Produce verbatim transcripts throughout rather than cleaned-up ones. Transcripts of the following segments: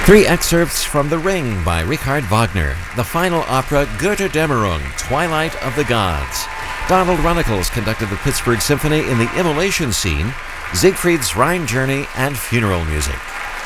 Three excerpts from The Ring by Richard Wagner, the final opera Götterdämmerung, Twilight of the Gods. Donald Runnicles conducted the Pittsburgh Symphony in the Immolation Scene, Siegfried's Rhine Journey, and funeral music.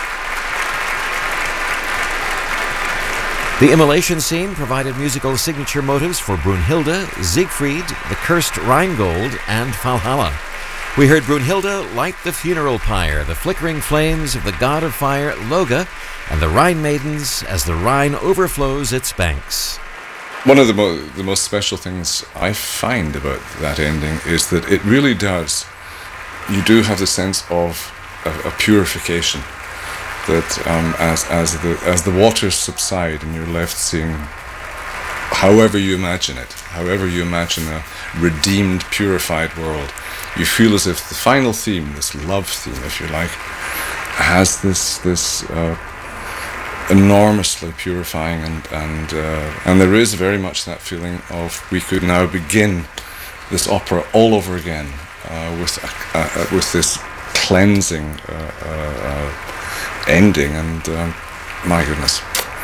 The Immolation Scene provided musical signature motives for Brunhilde, Siegfried, the Cursed Rheingold, and Valhalla. We heard Brunhilde light the funeral pyre, the flickering flames of the god of fire, Loge, and the Rhine maidens as the Rhine overflows its banks. One of the, mo- the most special things I find about that ending is that it really does, you do have the sense of a, a purification, that um, as, as, the, as the waters subside and you're left seeing, however you imagine it, however you imagine a redeemed, purified world, you feel as if the final theme, this love theme, if you like, has this this uh, enormously purifying, and and uh, and there is very much that feeling of we could now begin this opera all over again uh, with a, a, with this cleansing uh, uh, uh, ending, and um, my goodness,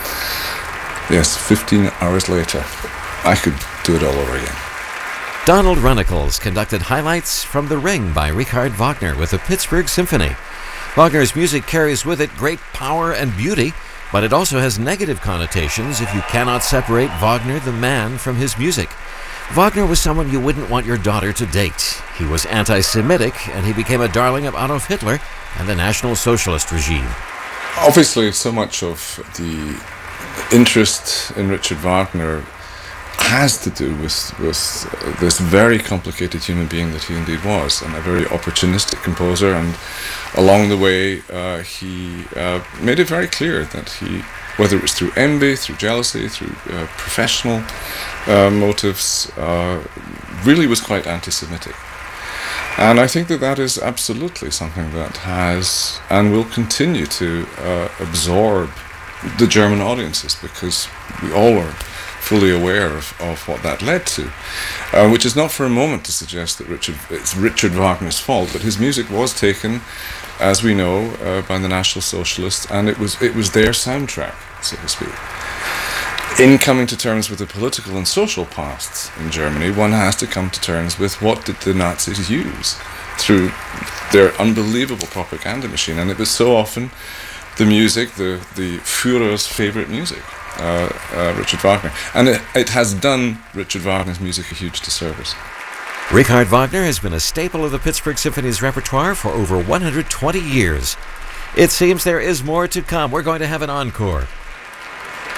yes, fifteen hours later, I could do it all over again. Donald Runnicles conducted highlights from The Ring by Richard Wagner with the Pittsburgh Symphony. Wagner's music carries with it great power and beauty, but it also has negative connotations if you cannot separate Wagner the man from his music. Wagner was someone you wouldn't want your daughter to date. He was anti-Semitic, and he became a darling of Adolf Hitler and the National Socialist regime. Obviously, so much of the interest in Richard Wagner has to do with, with uh, this very complicated human being that he indeed was, and a very opportunistic composer, and along the way uh, he uh, made it very clear that he, whether it was through envy, through jealousy, through uh, professional uh, motives, uh, really was quite anti-Semitic. And I think that that is absolutely something that has and will continue to uh, absorb the German audiences, because we all are fully aware of, of what that led to, uh, which is not for a moment to suggest that Richard, it's Richard Wagner's fault, but his music was taken, as we know, uh, by the National Socialists, and it was it was their soundtrack, so to speak. In coming to terms with the political and social pasts in Germany, one has to come to terms with what did the Nazis use through their unbelievable propaganda machine, and it was so often the music, the, the Führer's favorite music. Uh, uh, Richard Wagner, and it, it has done Richard Wagner's music a huge disservice. Richard Wagner has been a staple of the Pittsburgh Symphony's repertoire for over one hundred twenty years. It seems there is more to come. We're going to have an encore.